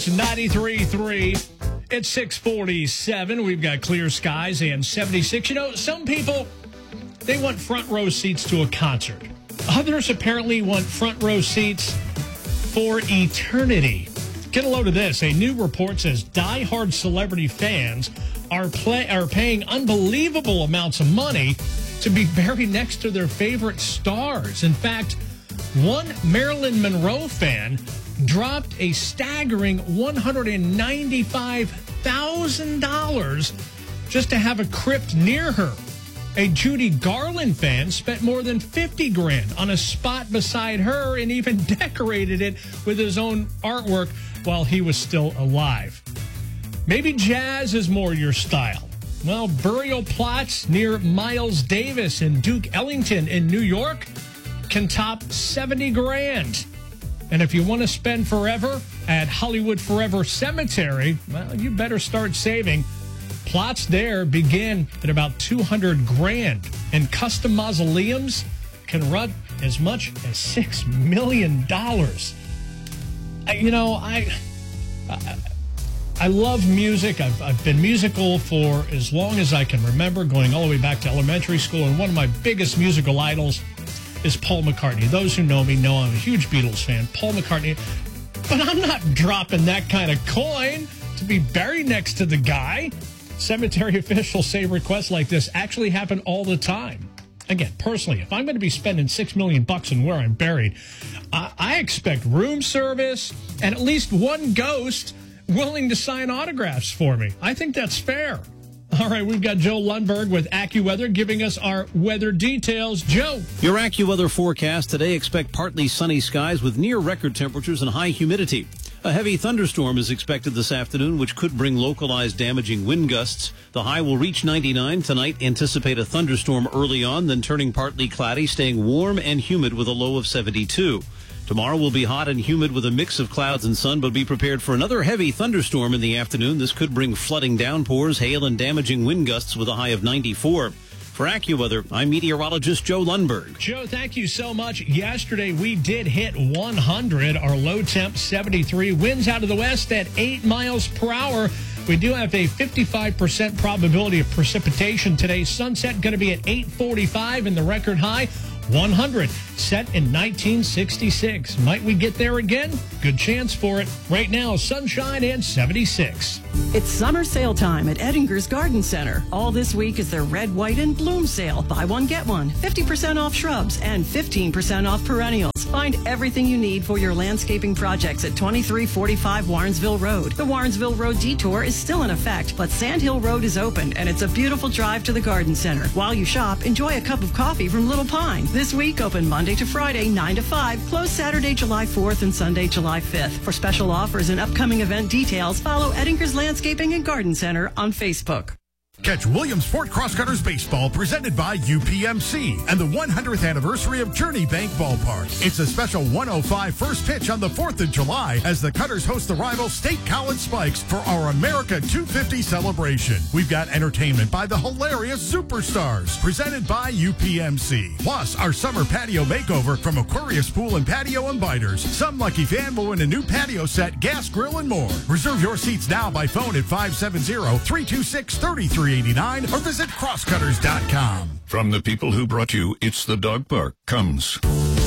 93.3. It's 6:47. We've got clear skies and 76. You know, some people, they want front row seats to a concert. Others apparently want front row seats for eternity. Get a load of this. A new report says diehard celebrity fans are paying unbelievable amounts of money to be buried next to their favorite stars. In fact, one Marilyn Monroe fan dropped a staggering $195,000 just to have a crypt near her. A Judy Garland fan spent more than $50,000 on a spot beside her and even decorated it with his own artwork while he was still alive. Maybe jazz is more your style. Well, burial plots near Miles Davis and Duke Ellington in New York can top $70,000. And if you want to spend forever at Hollywood Forever Cemetery, well, you better start saving. Plots there begin at about $200,000, and custom mausoleums can run as much as $6 million. I love music. I've been musical for as long as I can remember, going all the way back to elementary school. And one of my biggest musical idols is Paul McCartney. Those who know me know I'm a huge Beatles fan. Paul McCartney. But I'm not dropping that kind of coin to be buried next to the guy. Cemetery officials say requests like this actually happen all the time. Again, personally, if I'm going to be spending $6 million on where I'm buried, I expect room service and at least one ghost willing to sign autographs for me. I think that's fair. All right, we've got Joe Lundberg with AccuWeather giving us our weather details. Joe. Your AccuWeather forecast today, expect partly sunny skies with near record temperatures and high humidity. A heavy thunderstorm is expected this afternoon, which could bring localized damaging wind gusts. The high will reach 99 tonight. Anticipate a thunderstorm early on, then turning partly cloudy, staying warm and humid with a low of 72. Tomorrow will be hot and humid with a mix of clouds and sun, but be prepared for another heavy thunderstorm in the afternoon. This could bring flooding downpours, hail, and damaging wind gusts with a high of 94. For AccuWeather, I'm meteorologist Joe Lundberg. Joe, thank you so much. Yesterday, we did hit 100. Our low temp, 73. Winds out of the west at 8 miles per hour. We do have a 55% probability of precipitation today. Sunset going to be at 8:45 and the record high, 100, set in 1966. Might we get there again? Good chance for it. Right now, sunshine and 76. It's summer sale time at Edinger's Garden Center. All this week is their red, white, and bloom sale. Buy one, get one. 50% off shrubs and 15% off perennials. Find everything you need for your landscaping projects at 2345 Warrensville Road. The Warrensville Road detour is still in effect, but Sand Hill Road is open, and it's a beautiful drive to the Garden Center. While you shop, enjoy a cup of coffee from Little Pine. This week, open Monday to Friday, 9 to 5. Closed Saturday, July 4th and Sunday, July 5th. For special offers and upcoming event details, follow Edinger's Landscaping and Garden Center on Facebook. Catch Williamsport Crosscutters Baseball presented by UPMC and the 100th anniversary of Journey Bank Ballpark. It's a special 105 first pitch on the 4th of July as the Cutters host the rival State College Spikes for our America 250 celebration. We've got entertainment by the hilarious Superstars presented by UPMC. Plus, our summer patio makeover from Aquarius Pool and Patio and Biters. Some lucky fan will win a new patio set, gas grill, and more. Reserve your seats now by phone at 570-326-3389 or visit crosscutters.com. From the people who brought you It's the Dog Park comes